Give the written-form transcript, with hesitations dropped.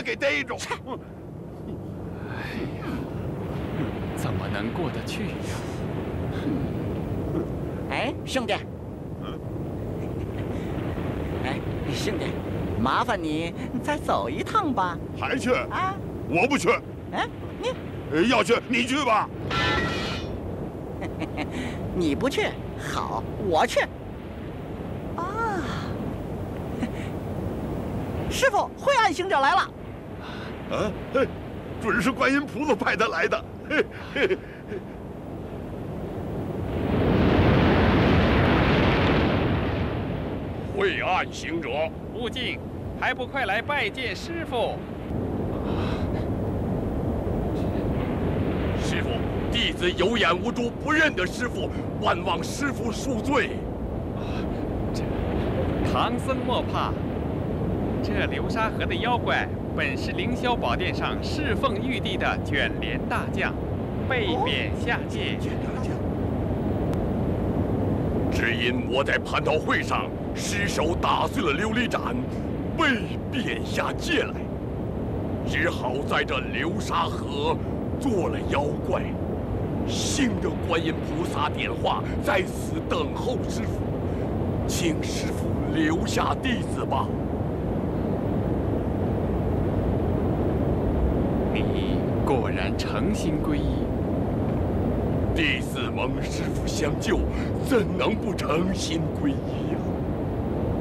给逮住。 怎么能过得去呀？ 哎，兄弟，哎，兄弟，麻烦你再走一趟吧。 还去？ 啊， 我不去。 哎， 要去你去吧。 你不去，好，我去。啊，师傅，晦暗行者来了。 啊，嘿，准是观音菩萨派他来的。嘿嘿。 晦暗行者， 悟净，还不快来拜见师傅？ 师傅，弟子有眼无珠，不认得师傅，万望师傅恕罪。 唐僧莫怕，这流沙河的妖怪本是凌霄宝殿上侍奉玉帝的卷帘大将，被贬下界。 只因我在蟠桃会上失手打碎了琉璃盏，被贬下界来，只好在这流沙河做了妖怪。幸得观音菩萨点化，在此等候师父，请师父留下弟子吧。 你果然诚心皈依。 弟子蒙师父相救，怎能不诚心皈依？